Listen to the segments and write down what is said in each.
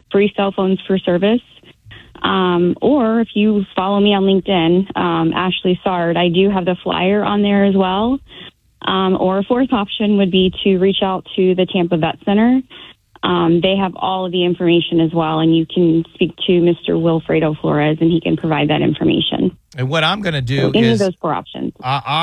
free cell phones for service. Or if you follow me on LinkedIn, Ashley Sard, I do have the flyer on there as well. Or a fourth option would be to reach out to the Tampa Vet Center. They have all of the information as well, and you can speak to Mr. Wilfredo Flores, and he can provide that information. And what I'm going to do any is of those four options.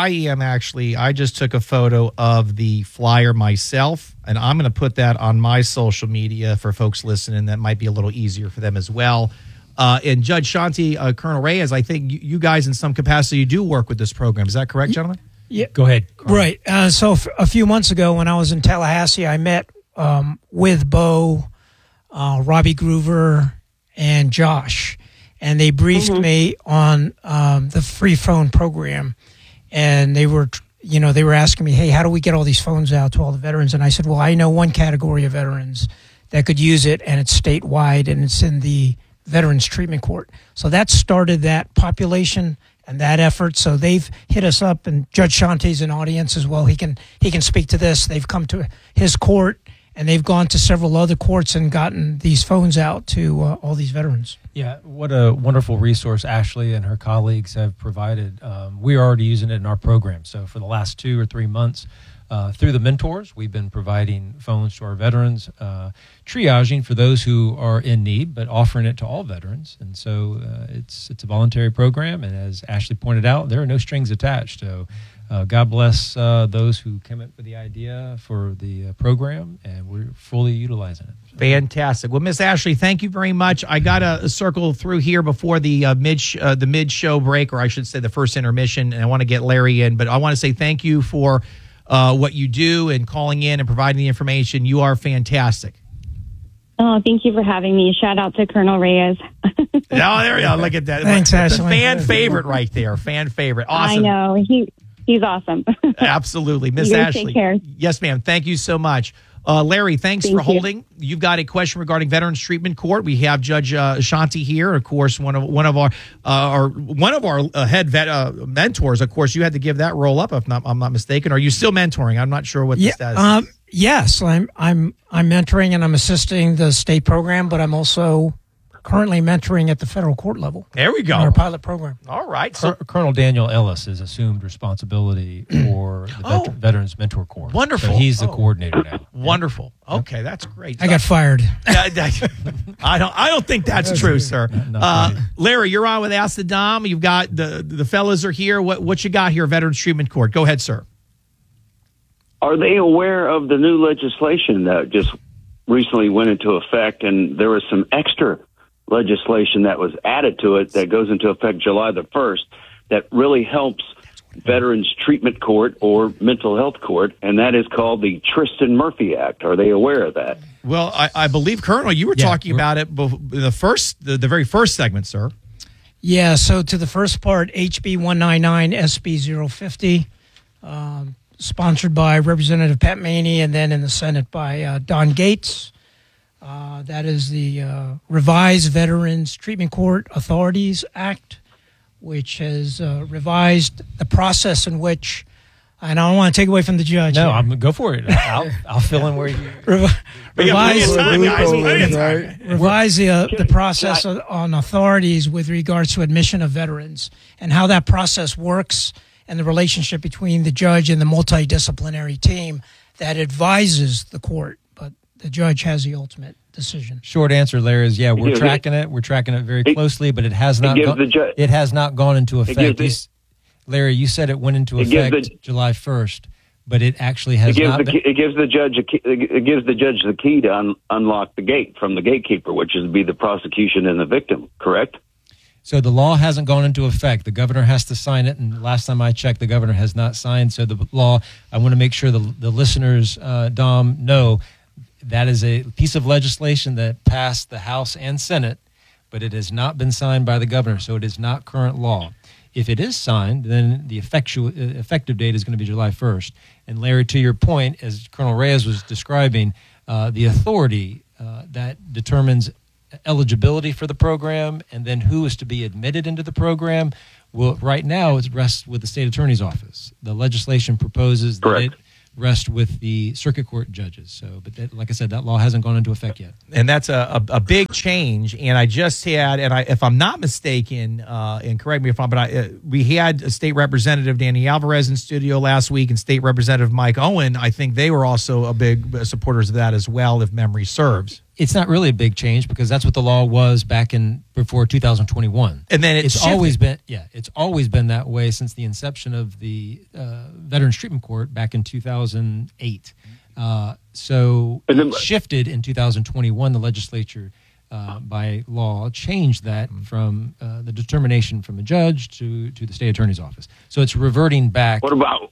I just took a photo of the flyer myself, and I'm going to put that on my social media for folks listening. That might be a little easier for them as well. And Judge Shanti, Colonel Reyes, I think you guys in some capacity do work with this program. Is that correct, gentlemen? Yeah. Go ahead. Right. So a few months ago when I was in Tallahassee, I met with Bo, Robbie Groover, and Josh, and they briefed me on the free phone program, and they were asking me, hey, how do we get all these phones out to all the veterans? And I said, well, I know one category of veterans that could use it, and it's statewide, and it's in the Veterans Treatment Court. So that started that population and that effort. So they've hit us up, and Judge Shanti's an audience as well. He can speak to this. They've come to his court, and they've gone to several other courts and gotten these phones out to all these veterans. Yeah, what a wonderful resource Ashley and her colleagues have provided. We're already using it in our program. So for the last 2 or 3 months, through the mentors, we've been providing phones to our veterans, triaging for those who are in need, but offering it to all veterans. And so it's a voluntary program, and as Ashley pointed out, there are no strings attached. So God bless those who came up with the idea for the program, and we're fully utilizing it. Fantastic. Well, Miss Ashley, thank you very much. I got to circle through here before the mid-show break, or I should say the first intermission, and I want to get Larry in, but I want to say thank you for what you do and calling in and providing the information. You are fantastic. Oh, thank you for having me. Shout out to Colonel Reyes. Oh, there we go. Look at that. Thanks, Ashley. Fan favorite right there. Fan favorite. Awesome. I know. He's awesome. Absolutely. Miss You guys Ashley. take care. Yes, ma'am. Thank you so much. Larry, thanks for holding. You've got a question regarding Veterans Treatment Court. We have Judge Shanti here, of course, one of our head mentors. Of course, you had to give that role up, if I'm not mistaken. Are you still mentoring? I'm not sure what the status is. Yes, I'm mentoring and I'm assisting the state program, but I'm also currently mentoring at the federal court level. There we go. In our pilot program. All right. So, Colonel Daniel Ellis has assumed respontality for the Veterans Mentor Corps. Wonderful. So he's the coordinator now. Wonderful. Okay, that's great. I got fired. I don't think that's true, sir. Larry, you're on with Ask the Dom. You've got the fellas are here. What you got here, Veterans Treatment Court? Go ahead, sir. Are they aware of the new legislation that just recently went into effect, and there was some extra legislation that was added to it that goes into effect July the 1st that really helps Veterans Treatment Court or Mental Health Court, and that is called the Tristan Murphy Act. Are they aware of that? Well, I believe, Colonel, you were talking about it the very first segment, sir. Yeah, so to the first part, HB 199, SB 050, sponsored by Representative Pat Maney, and then in the Senate by Don Gates. That is the Revised Veterans Treatment Court Authorities Act, which has revised the process in which, and I don't want to take away from the judge. No, I'm go for it. I'll fill in where you revise the Can process on authorities with regards to admission of veterans and how that process works, and the relationship between the judge and the multidisciplinary team that advises the court, but the judge has the ultimate decision. Short answer, Larry, is we're tracking it. We're tracking it very closely, but it has not gone into effect. Larry, you said it went into effect July 1st, but it actually has not. It gives the judge the key to unlock the gate from the gatekeeper, which is be the prosecution and the victim. Correct. So the law hasn't gone into effect. The governor has to sign it, and last time I checked, the governor has not signed. So the law, I want to make sure the listeners, Dom, know that is a piece of legislation that passed the House and Senate, but it has not been signed by the governor, so it is not current law. If it is signed, then the effective date is going to be July 1st. And Larry, to your point, as Colonel Reyes was describing, the authority that determines eligibility for the program and then who is to be admitted into the program, right now it rests with the state attorney's office. The legislation proposes that it rest with the circuit court judges. So, but like I said, that law hasn't gone into effect yet. And that's a big change. And I just had, if I'm not mistaken, and correct me if I'm, but we had a state representative, Danny Alvarez, in studio last week, and state representative Mike Owen. I think they were also a big supporters of that as well, if memory serves. It's not really a big change because that's what the law was back before 2021. And then it's always been that way since the inception of the Veterans Treatment Court back in 2008. So it shifted in 2021. The legislature, by law, changed that from the determination from a judge to the state attorney's office. So it's reverting back. What about?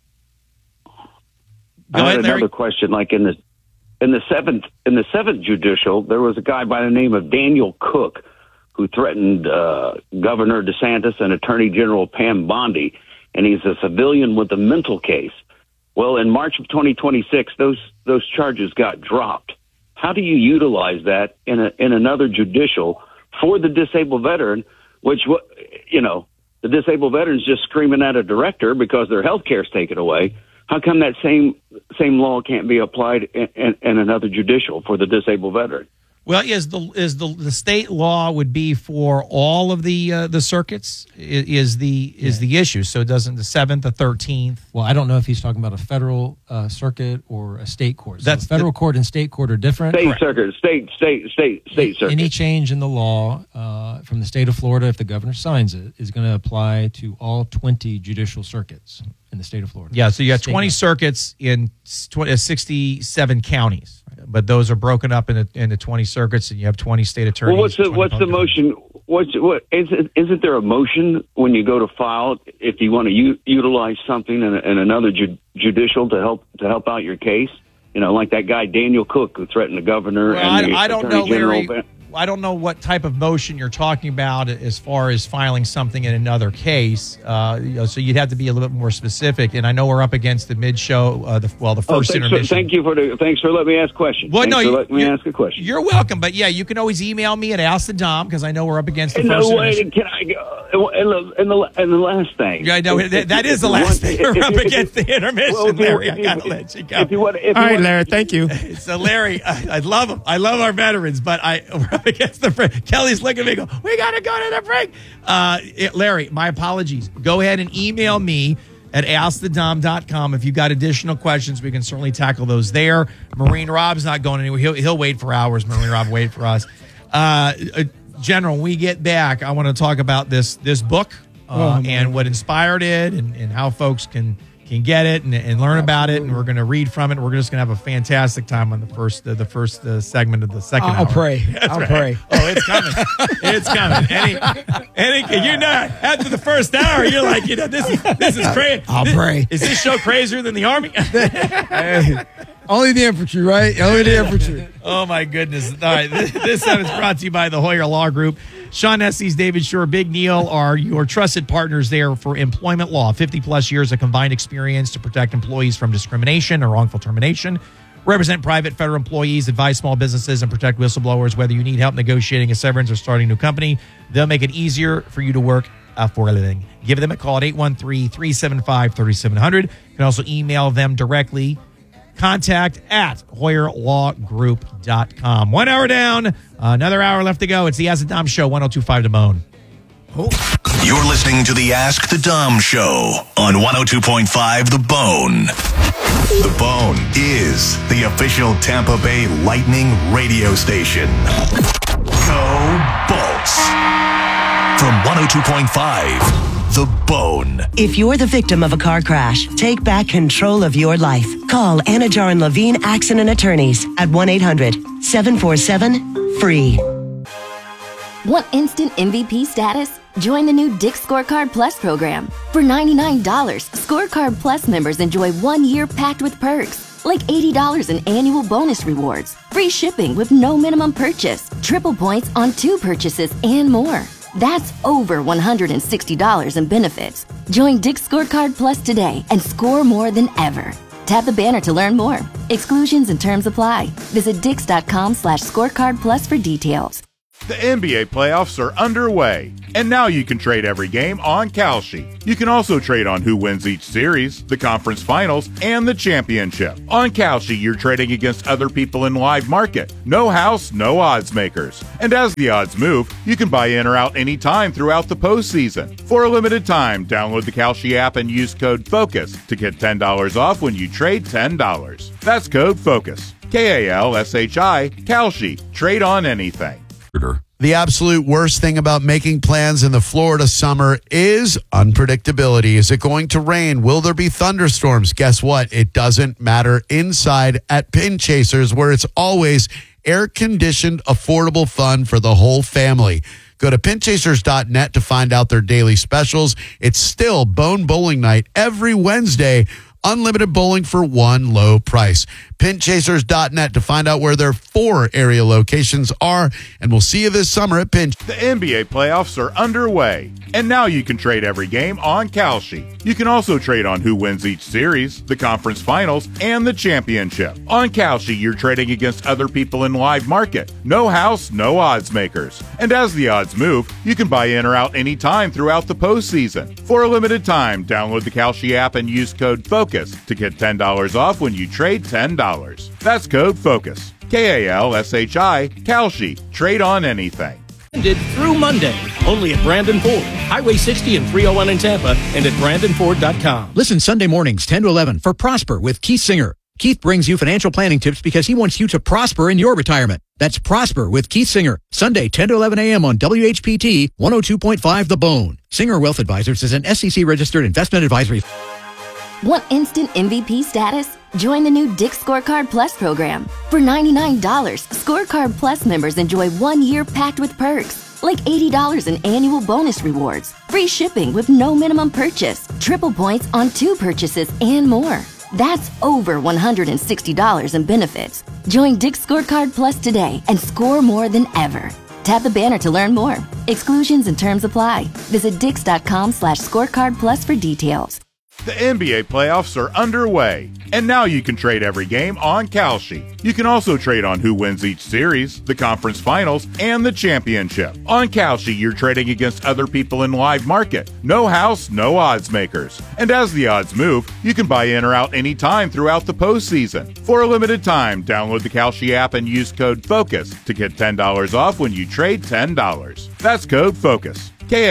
I had another question. Like in the seventh judicial, there was a guy by the name of Daniel Cook who threatened Governor DeSantis and Attorney General Pam Bondi, and he's a civilian with a mental case. Well, in March of 2026, those charges got dropped. How do you utilize that in another judicial for the disabled veteran, which, the disabled veteran's just screaming at a director because their health care is taken away? How come that same law can't be applied in another judicial for the disabled veteran? Well, is the state law would be for all of the circuits is the issue. So it doesn't the 7th, the 13th. Well, I don't know if he's talking about a federal circuit or a state court. So that's federal court and state court are different. State circuit, state circuit. Any change in the law from the state of Florida, if the governor signs it, is going to apply to all 20 judicial circuits in the state of Florida. Yeah, so you have 20 circuits in 67 counties, but those are broken up into 20 circuits, and you have 20 state attorneys. Well, what's the motion? Isn't there a motion when you go to file if you want to utilize something in another judicial to help out your case? Like that guy Daniel Cook who threatened the governor. Well, and I don't know, Larry. General. I don't know what type of motion you're talking about as far as filing something in another case. So you'd have to be a little bit more specific. And I know we're up against the mid-show, the first intermission. Thanks for letting me ask questions. Well, let me ask a question. You're welcome. But yeah, you can always email me at Ask the Dom because I know we're up against the first intermission. Can I go? And the last thing. Yeah, I know that is the last thing. We're up against the intermission, Larry. I gotta let you go. All right, Larry. Thank you. So, Larry, I love him. I love our veterans, but we're up against the break. Kelly's looking at me and go, we got to go to the break. Larry, my apologies. Go ahead and email me at askthedom.com. If you've got additional questions, we can certainly tackle those there. Marine Rob's not going anywhere. He'll wait for hours. Marine Rob wait for us. General, when we get back, I want to talk about this book and what inspired it and how folks can get it and learn about it, and we're going to read from it. We're just going to have a fantastic time on the first segment of the second hour. I'll pray. I'll pray. Oh, it's coming. It's coming. You're not after the first hour. You're like, this is crazy. I'll pray. Is this show crazier than the Army? Hey, only the infantry, right? Only the infantry. Oh my goodness! All right, this segment is brought to you by the Hoyer Law Group. Sean Estes, David Shore, Big Neil are your trusted partners there for employment law. 50-plus years of combined experience to protect employees from discrimination or wrongful termination. Represent private, federal employees, advise small businesses, and protect whistleblowers. Whether you need help negotiating a severance or starting a new company, they'll make it easier for you to work for a living. Give them a call at 813-375-3700. You can also email them directly. Contact at HoyerLawGroup.com. 1 hour down, another hour left to go. It's the Ask the Dom Show, 102.5 The Bone. You're listening to the Ask the Dom Show on 102.5 The Bone. The Bone is the official Tampa Bay Lightning radio station. Go Bolts! From 102.5 The Bone. If you're the victim of a car crash, take back control of your life. Call Anajar and Levine Accident Attorneys at 1-800-747-FREE. Want instant MVP status? Join the new Dick's Scorecard Plus program. For $99, Scorecard Plus members enjoy 1 year packed with perks, like $80 in annual bonus rewards, free shipping with no minimum purchase, triple points on 2 purchases, and more. That's over $160 in benefits. Join Dick's Scorecard Plus today and score more than ever. Tap the banner to learn more. Exclusions and terms apply. Visit Dix.com/scorecard plus for details. The NBA playoffs are underway, and now you can trade every game on Kalshi. You can also trade on who wins each series, the conference finals, and the championship. On Kalshi, you're trading against other people in live market. No house, no odds makers. And as the odds move, you can buy in or out anytime throughout the postseason. For a limited time, download the Kalshi app and use code FOCUS to get $10 off when you trade $10. That's code FOCUS. Kalshi, Kalshi. Trade on anything. The absolute worst thing about making plans in the Florida summer is unpredictability. Is it going to rain? Will there be thunderstorms? Guess what? It doesn't matter inside at Pin Chasers, where it's always air-conditioned, affordable fun for the whole family. Go to pinchasers.net to find out their daily specials. It's still Bone Bowling Night every Wednesday. Unlimited bowling for one low price. Pinchasers.net to find out where their 4 area locations are. And we'll see you this summer at Pinch. The NBA playoffs are underway, and now you can trade every game on Kalshi. You can also trade on who wins each series, the conference finals, and the championship. On Kalshi, you're trading against other people in live market. No house, no odds makers. And as the odds move, you can buy in or out anytime throughout the postseason. For a limited time, download the Kalshi app and use code FOCUS to get $10 off when you trade $10. That's code FOCUS. Kalshi, Kalshi. Trade on anything. Through Monday, only at Brandon Ford, Highway 60 and 301 in Tampa, and at BrandonFord.com. Listen Sunday mornings 10 to 11 for Prosper with Keith Singer. Keith brings you financial planning tips because he wants you to prosper in your retirement. That's Prosper with Keith Singer, Sunday 10 to 11 a.m. on WHPT 102.5 The Bone. Singer Wealth Advisors is an SEC-registered investment advisory. Want instant MVP status? Join the new Dick's Scorecard Plus program. For $99, Scorecard Plus members enjoy 1 year packed with perks, like $80 in annual bonus rewards, free shipping with no minimum purchase, triple points on 2 purchases, and more. That's over $160 in benefits. Join Dick's Scorecard Plus today and score more than ever. Tap the banner to learn more. Exclusions and terms apply. Visit Dix.com/scorecard plus for details. The NBA playoffs are underway, and now you can trade every game on Kalshi. You can also trade on who wins each series, the conference finals, and the championship. On Kalshi, you're trading against other people in live market. No house, no odds makers. And as the odds move, you can buy in or out anytime throughout the postseason. For a limited time, download the Kalshi app and use code FOCUS to get $10 off when you trade $10. That's code FOCUS.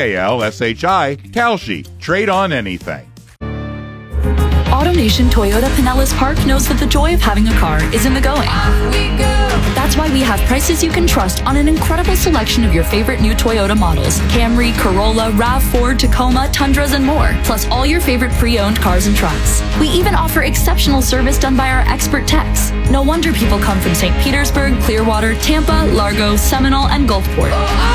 Kalshi, Kalshi. Trade on anything. AutoNation Toyota Pinellas Park knows that the joy of having a car is in the going. That's why we have prices you can trust on an incredible selection of your favorite new Toyota models. Camry, Corolla, RAV4, Tacoma, Tundras, and more. Plus all your favorite pre-owned cars and trucks. We even offer exceptional service done by our expert techs. No wonder people come from St. Petersburg, Clearwater, Tampa, Largo, Seminole, and Gulfport.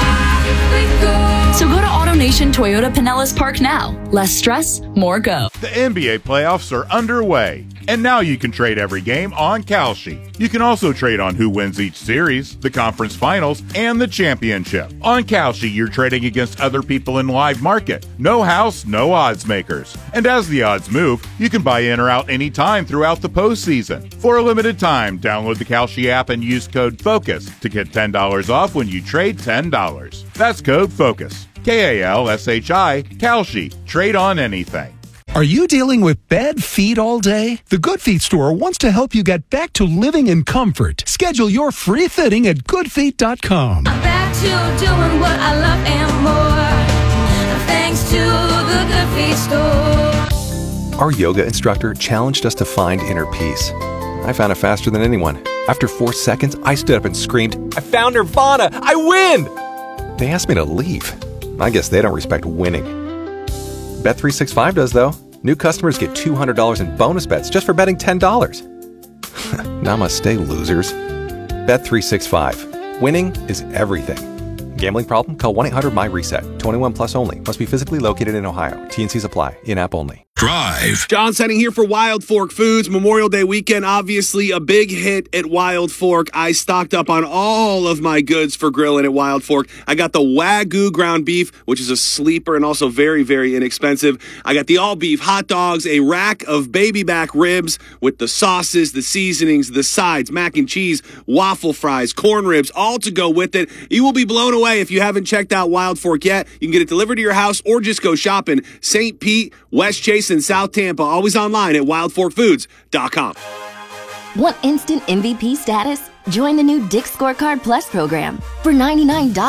So go to AutoNation Toyota Pinellas Park now. Less stress, more go. The NBA playoffs are underway, and now you can trade every game on Kalshi. You can also trade on who wins each series, the conference finals, and the championship. On Kalshi, you're trading against other people in live market. No house, no odds makers. And as the odds move, you can buy in or out anytime throughout the postseason. For a limited time, download the Kalshi app and use code FOCUS to get $10 off when you trade $10. That's code FOCUS. Kalshi, Kalshi. Trade on anything. Are you dealing with bad feet all day? The Good Feet store wants to help you get back to living in comfort. Schedule your free fitting at goodfeet.com. I'm back to doing what I love and more, thanks to the Good Feet store. Our yoga instructor challenged us to find inner peace. I found it faster than anyone. After 4 seconds, I stood up and screamed, "I found Nirvana! I win!" They asked me to leave. I guess they don't respect winning. Bet365 does, though. New customers get $200 in bonus bets just for betting $10. Namaste, losers. Bet365. Winning is everything. Gambling problem? Call 1-800-MY-RESET. 21 plus only. Must be physically located in Ohio. T&Cs apply. In-app only. Drive. John Setting here for Wild Fork Foods. Memorial Day weekend, obviously a big hit at Wild Fork. I stocked up on all of my goods for grilling at Wild Fork. I got the Wagyu ground beef, which is a sleeper and also very, very inexpensive. I got the all beef hot dogs, a rack of baby back ribs with the sauces, the seasonings, the sides, mac and cheese, waffle fries, corn ribs, all to go with it. You will be blown away if you haven't checked out Wild Fork yet. You can get it delivered to your house or just go shopping. St. Pete, West Chase, and South Tampa. Always online at wildforkfoods.com. Want instant MVP status? Join the new Dick's Scorecard Plus program. For $99,